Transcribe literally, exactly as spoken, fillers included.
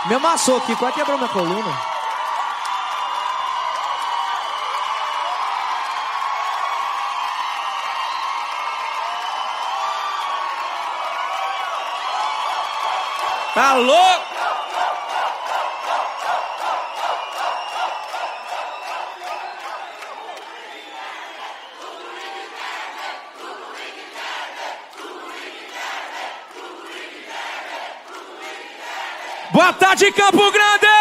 Me amassou aqui, quase quebrou minha coluna. Tá louco? Boa tarde, Campo Grande!